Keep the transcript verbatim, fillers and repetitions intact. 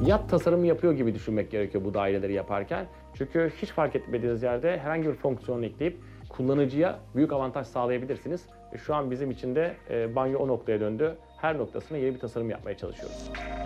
Yat tasarımı yapıyor gibi düşünmek gerekiyor bu daireleri yaparken. Çünkü hiç fark etmediğiniz yerde herhangi bir fonksiyon ekleyip kullanıcıya büyük avantaj sağlayabilirsiniz. Ve şu an bizim için de e, banyo o noktaya döndü. Her noktasına yeni bir tasarım yapmaya çalışıyoruz.